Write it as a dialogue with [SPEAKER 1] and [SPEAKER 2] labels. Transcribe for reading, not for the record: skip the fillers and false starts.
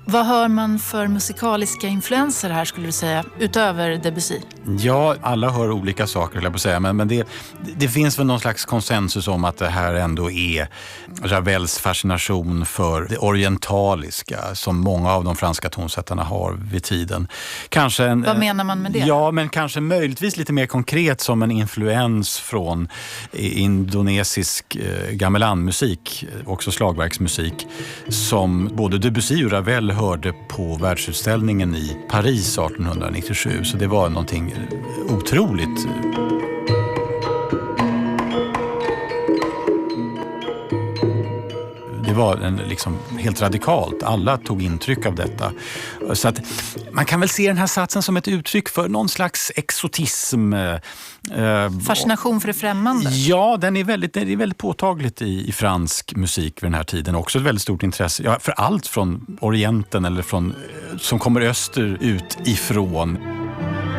[SPEAKER 1] Vad hör man för musikaliska influenser här skulle du säga, utöver Debussy?
[SPEAKER 2] Ja, alla hör olika saker, jag på säga, men det finns väl någon slags konsensus om att det här ändå är Ravels fascination för det orientaliska som många av de franska tonsättarna har vid tiden.
[SPEAKER 1] Vad menar man med det?
[SPEAKER 2] Ja, men kanske möjligtvis lite mer konkret som en influens från indonesisk gamelanmusik, också slagverksmusik, som både Debussy och Ravel hörde på världsutställningen i Paris 1897. Så det var någonting otroligt. Det var liksom helt radikalt. Alla tog intryck av detta. Så att man kan väl se den här satsen som ett uttryck för någon slags exotism.
[SPEAKER 1] Fascination för det främmande?
[SPEAKER 2] Ja, det är väldigt påtagligt i fransk musik vid den här tiden. Också ett väldigt stort intresse. Ja, för allt från Orienten eller som kommer öster ut ifrån.